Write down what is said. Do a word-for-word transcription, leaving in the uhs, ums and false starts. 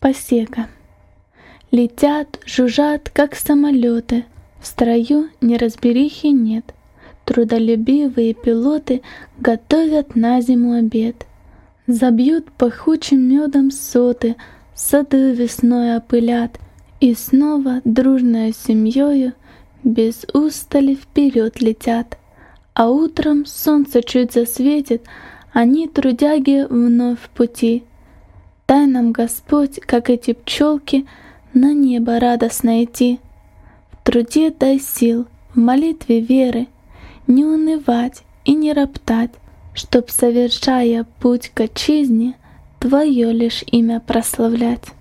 посека. Летят, жужжат, как самолеты, в строю неразберихи нет. Трудолюбивые пилоты готовят на зиму обед. Забьют пахучим медом соты, сады весной опылят, и снова дружной семьёю без устали вперед летят. А утром солнце чуть засветит, они, трудяги, вновь в пути. Дай нам, Господь, как эти пчелки, на небо радостно идти. В труде дай сил, в молитве веры, не унывать и не роптать, чтоб, совершая путь к отчизне, Твое лишь имя прославлять.